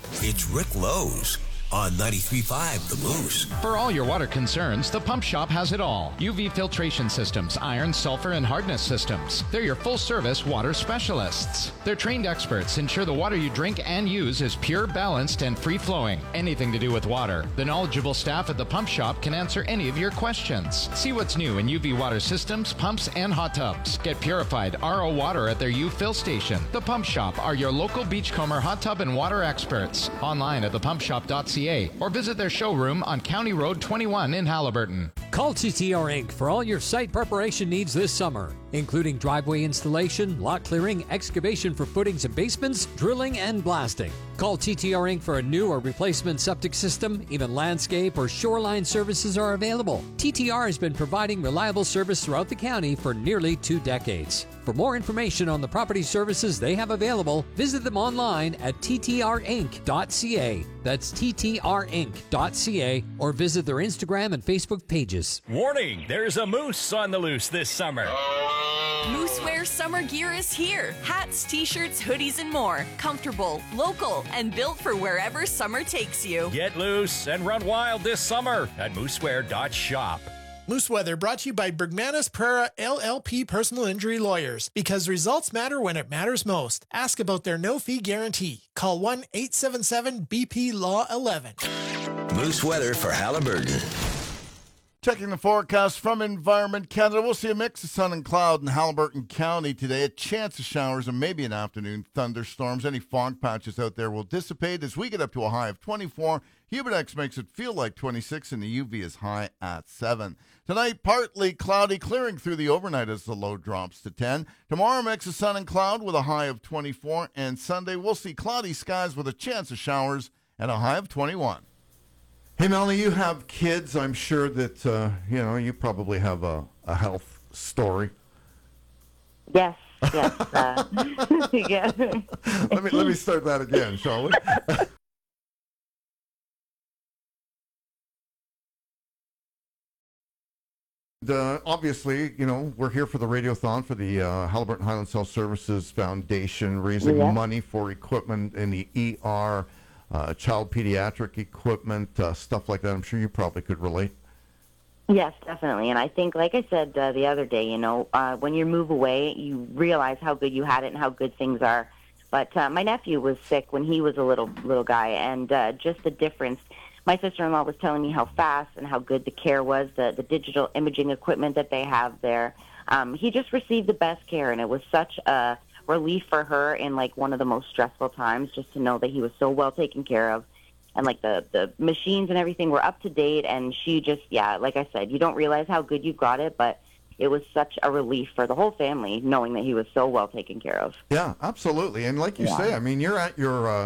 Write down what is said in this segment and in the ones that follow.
It's Rick Lowe's on 93.5 The Moose. For all your water concerns, the Pump Shop has it all. UV filtration systems, iron, sulfur, and hardness systems. They're your full-service water specialists. Their trained experts ensure the water you drink and use is pure, balanced, and free-flowing. Anything to do with water. The knowledgeable staff at the Pump Shop can answer any of your questions. See what's new in UV water systems, pumps, and hot tubs. Get purified RO water at their U-Fill station. The Pump Shop are your local beachcomber hot tub and water experts. Online at thepumpshop.ca or visit their showroom on County Road 21 in Haliburton. Call TTR Inc. for all your site preparation needs this summer, including driveway installation, lot clearing, excavation for footings and basements, drilling, and blasting. Call TTR Inc. for a new or replacement septic system. Even landscape or shoreline services are available. TTR has been providing reliable service throughout the county for nearly 2 decades. For more information on the property services they have available, visit them online at ttrinc.ca. That's ttrinc.ca, or visit their Instagram and Facebook pages. Warning, there's a moose on the loose this summer. Moosewear summer gear is here. Hats, t-shirts, hoodies, and more. Comfortable, local, and built for wherever summer takes you. Get loose and run wild this summer at moosewear.shop. Moose Weather brought to you by Bergmanis Pereira LLP Personal Injury Lawyers. Because results matter when it matters most. Ask about their no-fee guarantee. Call 1-877-BP-LAW-11. Moose Weather for Haliburton. Checking the forecast from Environment Canada, we'll see a mix of sun and cloud in Haliburton County today. A chance of showers and maybe an afternoon thunderstorms. Any fog patches out there will dissipate as we get up to a high of 24. Humidex makes it feel like 26, and the UV is high at 7. Tonight, partly cloudy, clearing through the overnight as the low drops to 10. Tomorrow, mix of sun and cloud with a high of 24. And Sunday, we'll see cloudy skies with a chance of showers and a high of 21. Hey, Melanie, you have kids. I'm sure that, you probably have a health story. Yes. Yeah. Let me start that again, shall we? Obviously, we're here for the Radiothon for the Haliburton Highlands Health Services Foundation, raising money for equipment in the ER, child pediatric equipment, stuff like that. I'm sure you probably could relate. Yes, definitely. And I think, like I said the other day, when you move away, you realize how good you had it and how good things are. But my nephew was sick when he was a little guy, and just the difference. My sister-in-law was telling me how fast and how good the care was, the digital imaging equipment that they have there. He just received the best care, and it was such a relief for her in, one of the most stressful times, just to know that he was so well taken care of. And, the machines and everything were up to date, and she just, like I said, you don't realize how good you've got it, but it was such a relief for the whole family knowing that he was so well taken care of. Yeah, absolutely. And like you say, I mean, you're at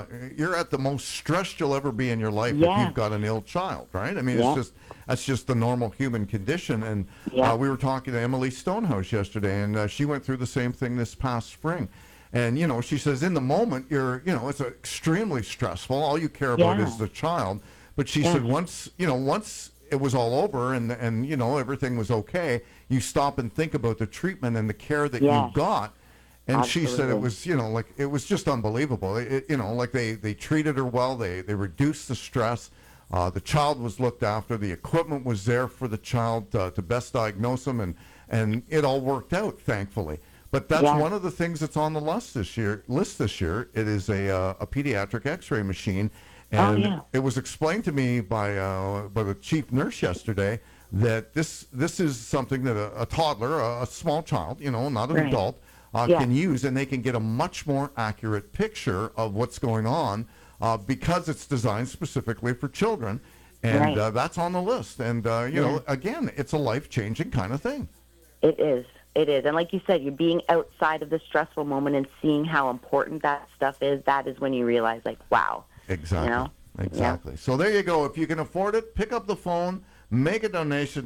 the most stressed you'll ever be in your life if you've got an ill child, right? I mean, that's just the normal human condition. And we were talking to Emily Stonehouse yesterday, and she went through the same thing this past spring. And, she says in the moment, it's extremely stressful. All you care about is the child. But she said once it was all over and everything was okay, you stop and think about the treatment and the care that you got. And Absolutely. She said it was, it was just unbelievable. They treated her well. They reduced the stress. The child was looked after. The equipment was there for the child to best diagnose him, and it all worked out, thankfully. But that's one of the things that's on the list this year. It is a pediatric X-ray machine. And it was explained to me by the chief nurse yesterday that this is something that a toddler, a small child, not an adult, can use, and they can get a much more accurate picture of what's going on because it's designed specifically for children. And that's on the list. And, again, it's a life-changing kind of thing. It is. It is. And like you said, you're being outside of the stressful moment and seeing how important that stuff is. That is when you realize, wow. Exactly. Exactly. So there you go. If you can afford it, pick up the phone, make a donation,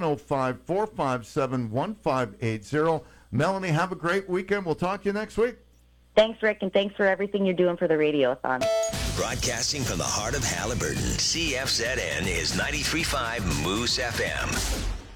705-457-1580. Melanie, have a great weekend. We'll talk to you next week. Thanks, Rick, and thanks for everything you're doing for the Radiothon. Broadcasting from the heart of Haliburton, CFZN is 93.5 Moose FM.